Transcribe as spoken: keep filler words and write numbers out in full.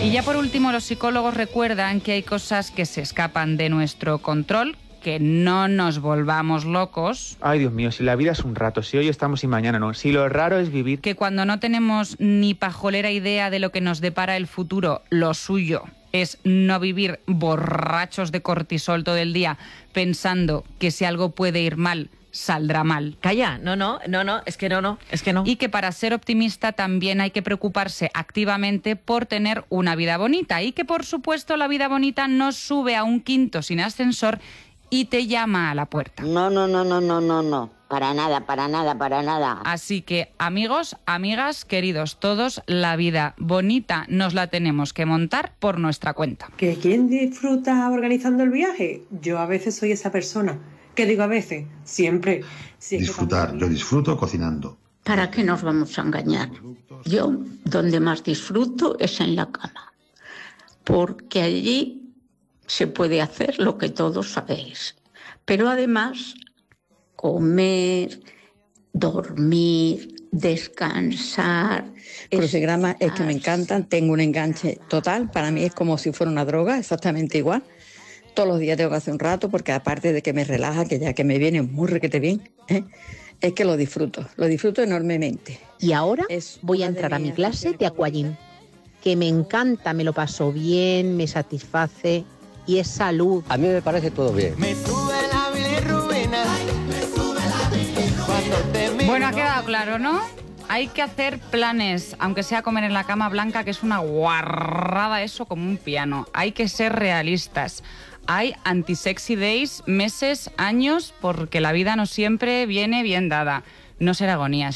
Y ya por último, los psicólogos recuerdan que hay cosas que se escapan de nuestro control, que no nos volvamos locos. Ay, Dios mío, si la vida es un rato, si hoy estamos y mañana no, si lo raro es vivir. Que cuando no tenemos ni pajolera idea de lo que nos depara el futuro, lo suyo es no vivir borrachos de cortisol todo el día pensando que si algo puede ir mal, saldrá mal. Calla, no, no, no, no, es que no, no, es que no. Y que para ser optimista también hay que preocuparse activamente por tener una vida bonita. Y que, por supuesto, la vida bonita no sube a un quinto sin ascensor y te llama a la puerta. No, no, no, no, no, no, no. Para nada, para nada, para nada. Así que, amigos, amigas, queridos todos, la vida bonita nos la tenemos que montar por nuestra cuenta. ¿Que quién disfruta organizando el viaje? Yo a veces soy esa persona. ¿Qué digo a veces? Siempre. Si Disfrutar. También... Yo disfruto cocinando. ¿Para qué nos vamos a engañar? Yo, donde más disfruto es en la cama. Porque allí se puede hacer lo que todos sabéis. Pero además, comer, dormir, descansar. Crucigramas es que me encantan, tengo un enganche total, para mí es como si fuera una droga, exactamente igual. Todos los días tengo que hacer un rato porque aparte de que me relaja, que ya que me viene muy requete bien, ¿eh? es que lo disfruto, lo disfruto enormemente. Y ahora es voy a entrar a mi clase de aquagym, que me encanta, me lo paso bien, me satisface y es salud. A mí me parece todo bien. Me sube la bilirrubina. Bueno, ha quedado claro, ¿no? Hay que hacer planes, aunque sea comer en la cama, Blanca, que es una guarrada eso como un piano. Hay que ser realistas. Hay anti-sexy days, meses, años, porque la vida no siempre viene bien dada. No ser agonías.